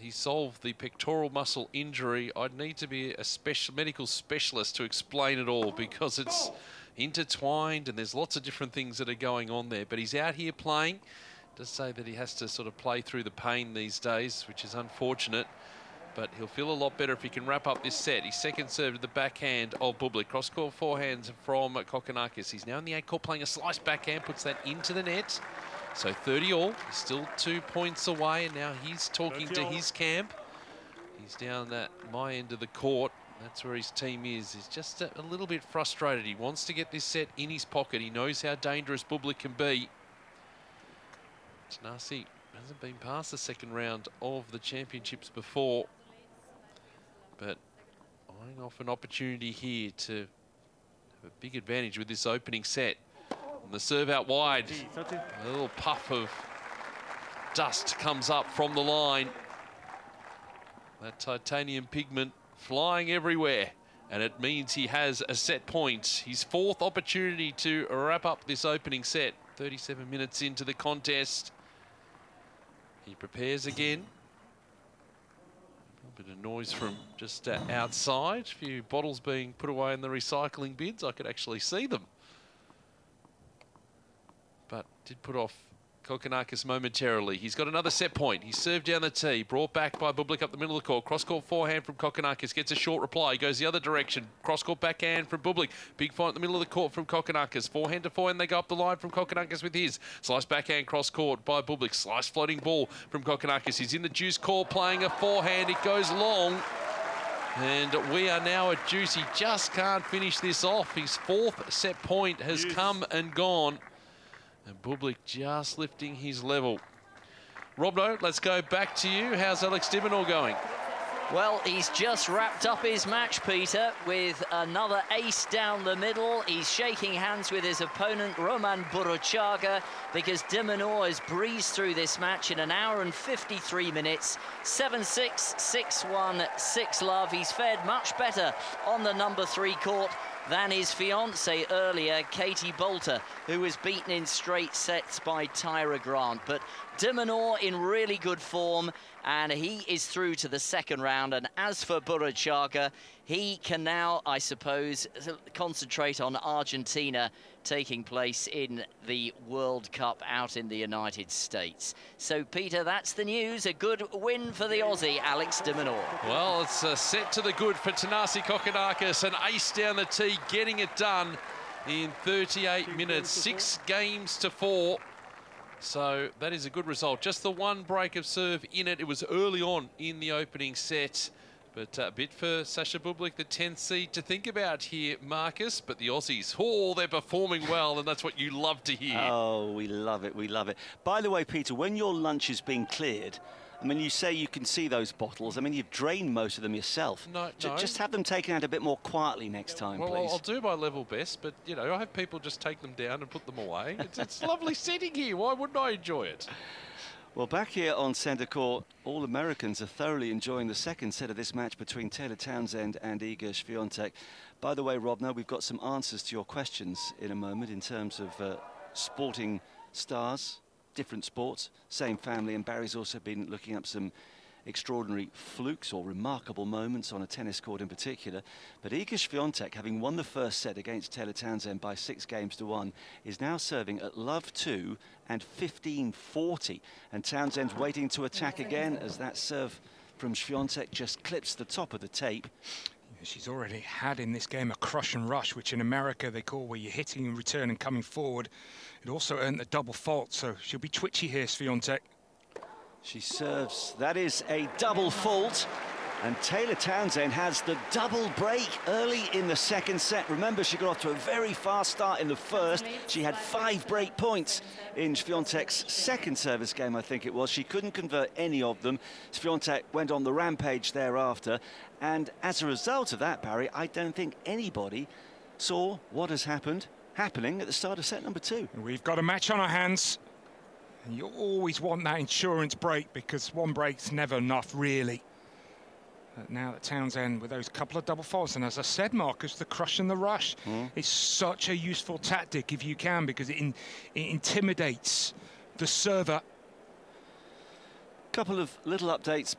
he solved the pectoral muscle injury. I'd need to be a medical specialist to explain it all because it's intertwined and there's lots of different things that are going on there. But he's out here playing. Does say that he has to sort of play through the pain these days, which is unfortunate. But he'll feel a lot better if he can wrap up this set. He's second serve to the backhand of Bublik. Cross-court forehands from Kokkinakis. He's now in the 8-court playing a slice backhand, puts that into the net. So 30 all. He's still 2 points away, and now he's talking to his camp. He's down at my end of the court. That's where his team is. He's just a little bit frustrated. He wants to get this set in his pocket. He knows how dangerous Bublik can be. Thanasi hasn't been past the second round of the championships before. But eyeing off an opportunity here to have a big advantage with this opening set. And the serve out wide. A little puff of dust comes up from the line. That titanium pigment flying everywhere. And it means he has a set point. His fourth opportunity to wrap up this opening set. 37 minutes into the contest. He prepares again. A bit of noise from just outside. A few bottles being put away in the recycling bins. I could actually see them. But did put off Kokkinakis momentarily. He's got another set point. He's served down the tee. Brought back by Bublik up the middle of the court. Cross-court forehand from Kokkinakis. Gets a short reply. Goes the other direction. Cross-court backhand from Bublik. Big fight in the middle of the court from Kokkinakis. Forehand to forehand. They go up the line from Kokkinakis with his. Slice backhand cross-court by Bublik. Slice floating ball from Kokkinakis. He's in the juice court playing a forehand. It goes long. And we are now at juice. He just can't finish this off. His fourth set point has come and gone. And Bublik just lifting his level. Robno, let's go back to you. How's Alex de Minaur going? Well, he's just wrapped up his match, Peter, with another ace down the middle. He's shaking hands with his opponent, Roman Buruchaga, because de Minaur has breezed through this match in an hour and 53 minutes. 7-6, 6-1, 6-love. He's fared much better on the number 3 court than his fiancée earlier, Katie Boulter, who was beaten in straight sets by Tyra Grant. But de Minaur in really good form, and he is through to the second round. And as for Buruchaga, he can now, I suppose, concentrate on Argentina taking place in the World Cup out in the United States. So, Peter, that's the news. A good win for the Aussie, Alex de Minaur. Well, it's a set to the good for Thanasi Kokkinakis. An ace down the tee, getting it done in 38 minutes. 6 games to 4. So that is a good result. Just the one break of serve in it. It was early on in the opening set. But a bit for Sasha Bublik, the 10th seed, to think about here, Marcus. But the Aussies, oh, they're performing well, and that's what you love to hear. Oh, we love it, we love it. By the way, Peter, when your lunch has been cleared, I mean, you say you can see those bottles. I mean, you've drained most of them yourself. No. Just have them taken out a bit more quietly next time, please. Well, I'll do my level best, but, you know, I have people just take them down and put them away. It's lovely sitting here. Why wouldn't I enjoy it? Well, back here on centre court, all Americans are thoroughly enjoying the second set of this match between Taylor Townsend and Iga Swiatek. By the way, Rob, now we've got some answers to your questions in a moment in terms of sporting stars, different sports, same family, and Barry's also been looking up some extraordinary flukes or remarkable moments on a tennis court in particular. But Iga Swiatek, having won the first set against Taylor Townsend by 6 games to 1, is now serving at love 2 and 15-40. And Townsend's waiting to attack again as that serve from Swiatek just clips the top of the tape. She's already had in this game a crush and rush, which in America they call where you're hitting in return and coming forward. It also earned the double fault, so she'll be twitchy here, Swiatek. She serves, that is a double fault, and Taylor Townsend has the double break early in the second set. Remember, she got off to a very fast start in the first. She had 5 break points in Swiatek's second service game, I think it was. She couldn't convert any of them. Swiatek went on the rampage thereafter, and as a result of that, Barry, I don't think anybody saw what has happening at the start of set number 2. We've got a match on our hands. And you always want that insurance break because one break's never enough, really. But now that Townsend with those couple of double faults, and as I said, Marcus, the crush and the rush is such a useful tactic if you can, because it intimidates the server. Couple of little updates